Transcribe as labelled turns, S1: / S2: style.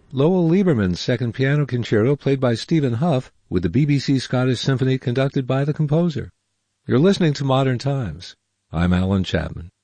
S1: Lowell Lieberman's Second Piano Concerto played by Stephen Huff with the BBC Scottish Symphony conducted by the composer. You're listening to Modern Times. I'm Alan Chapman.